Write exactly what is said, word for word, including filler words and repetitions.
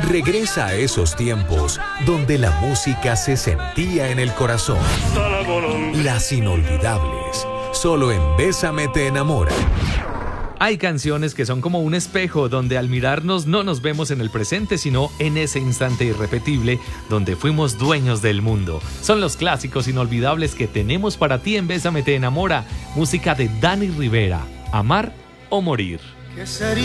Regresa a esos tiempos donde la música se sentía en el corazón. Las inolvidables, solo en Bésame te enamora. Hay canciones que son como un espejo donde al mirarnos no nos vemos en el presente, sino en ese instante irrepetible donde fuimos dueños del mundo. Son los clásicos inolvidables que tenemos para ti en Bésame te enamora. Música de Dani Rivera, Amar o Morir. ¿Qué sería